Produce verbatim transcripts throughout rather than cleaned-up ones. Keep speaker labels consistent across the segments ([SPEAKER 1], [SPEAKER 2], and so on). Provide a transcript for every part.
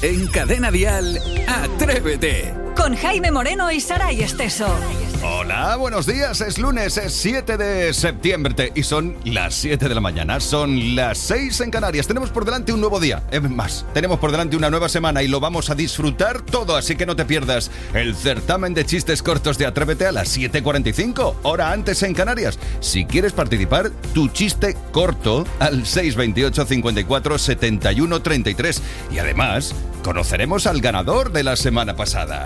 [SPEAKER 1] En Cadena Dial, Atrévete.
[SPEAKER 2] Con Jaime Moreno y Saray Esteso.
[SPEAKER 3] Hola, buenos días. Es lunes, es siete de septiembre y son las siete de la mañana. Son las seis en Canarias. Tenemos por delante un nuevo día. Es más, tenemos por delante una nueva semana y lo vamos a disfrutar todo. Así que no te pierdas el certamen de chistes cortos de Atrévete a las siete cuarenta y cinco, hora antes en Canarias. Si quieres participar, tu chiste corto al seis veintiocho, cincuenta y cuatro, setenta y uno, treinta y tres. Y además, conoceremos al ganador de la semana pasada.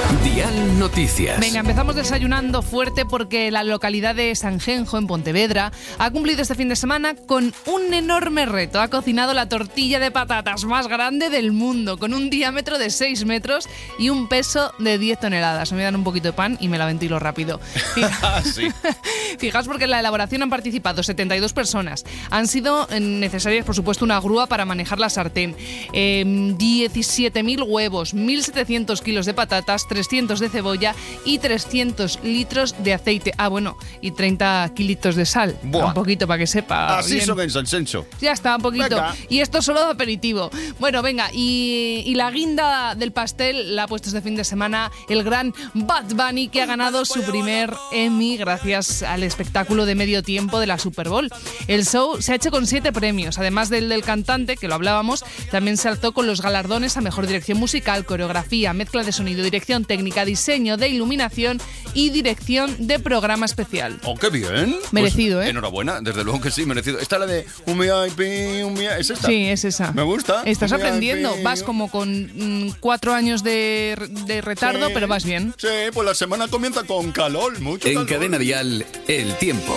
[SPEAKER 1] Dial Noticias.
[SPEAKER 4] Venga, empezamos desayunando fuerte porque la localidad de Sanjenjo, en Pontevedra, ha cumplido este fin de semana con un enorme reto. Ha cocinado la tortilla de patatas más grande del mundo, con un diámetro de seis metros y un peso de diez toneladas. Me dan un poquito de pan y me la ventilo rápido. Fija...
[SPEAKER 3] sí.
[SPEAKER 4] Fijaos porque en la elaboración han participado setenta y dos personas. Han sido necesarias, por supuesto, una grúa para manejar la sartén, eh, diecisiete mil huevos, mil setecientos kilos de patatas, trescientos de cebolla y trescientos litros de aceite. Ah, bueno, y treinta kilitos de sal.
[SPEAKER 3] Buah.
[SPEAKER 4] Un poquito para que sepa.
[SPEAKER 3] Así
[SPEAKER 4] bien.
[SPEAKER 3] son en Sansenso.
[SPEAKER 4] Ya está, un poquito.
[SPEAKER 3] Venga.
[SPEAKER 4] Y esto solo de aperitivo. Bueno, venga, y, y la guinda del pastel la ha puesto este fin de semana el gran Bad Bunny, que ha ganado su primer Emmy gracias al espectáculo de medio tiempo de la Super Bowl. El show se ha hecho con siete premios, además del del cantante, que lo hablábamos, también se alzó con los galardones a mejor dirección musical, coreografía, mezcla de sonido, dirección técnica, diseño de iluminación y dirección de programa especial.
[SPEAKER 3] ¡Oh, qué bien!
[SPEAKER 4] Merecido,
[SPEAKER 3] Pues,
[SPEAKER 4] ¿eh?
[SPEAKER 3] Enhorabuena, desde luego que sí, merecido. Esta es la de un V I P, un V I P... ¿Es esta?
[SPEAKER 4] Sí, es esa.
[SPEAKER 3] Me gusta.
[SPEAKER 4] Estás
[SPEAKER 3] Un V I P.
[SPEAKER 4] aprendiendo, vas como con mm, cuatro años de, de retardo,
[SPEAKER 3] Sí.
[SPEAKER 4] pero vas bien.
[SPEAKER 3] Sí, pues la semana comienza con calor, mucho
[SPEAKER 1] En
[SPEAKER 3] calor.
[SPEAKER 1] Cadena Dial, el tiempo.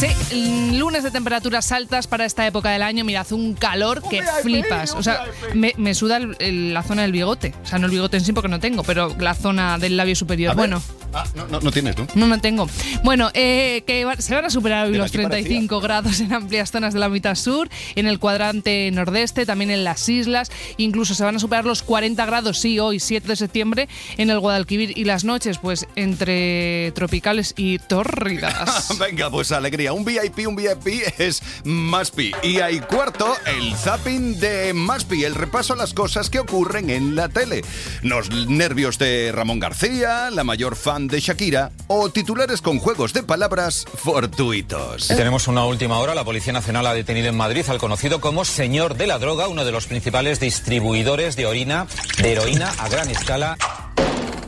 [SPEAKER 4] Sí, lunes de temperaturas altas para esta época del año. Mira, hace un calor que
[SPEAKER 3] V I P,
[SPEAKER 4] flipas. O sea,
[SPEAKER 3] V I P.
[SPEAKER 4] me, me suda el- el- la zona del bigote. O sea, no el bigote en sí porque no tengo, pero la zona del labio superior.
[SPEAKER 3] A ver.
[SPEAKER 4] Bueno,
[SPEAKER 3] Ah, no, no, no tienes, ¿no?
[SPEAKER 4] no, no tengo. Bueno, eh, que va- se van a superar hoy
[SPEAKER 3] Pero
[SPEAKER 4] los
[SPEAKER 3] aquí
[SPEAKER 4] treinta y cinco grados en amplias zonas de la mitad sur, en el cuadrante nordeste, también en las islas. Incluso se van a superar los cuarenta grados, sí, hoy, siete de septiembre, en el Guadalquivir. Y las noches, pues, entre tropicales y tórridas.
[SPEAKER 3] Venga, pues alegría. Un V I P, un V I P es Maspi. Y hay cuarto, el zapping de Maspi, el repaso a las cosas que ocurren en la tele. Los nervios de Ramón García, la mayor fan de Shakira o titulares con juegos de palabras fortuitos.
[SPEAKER 5] Y tenemos una última hora. La Policía Nacional ha detenido en Madrid al conocido como Señor de la Droga, uno de los principales distribuidores de orina, de heroína a gran escala